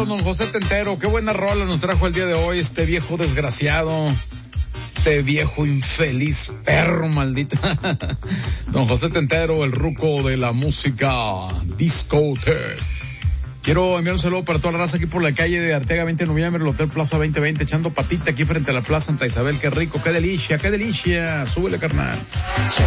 Tentero, don José Tentero, qué buena rola nos trajo el día de hoy este viejo desgraciado, este viejo infeliz perro maldito. Don José Tentero, el ruco de la música discoteca. Quiero enviar un saludo para toda la raza aquí por la calle de Arteaga 20 de noviembre, el Hotel Plaza 2020, echando patita aquí frente a la Plaza Santa Isabel. Qué rico, qué delicia, súbele carnal.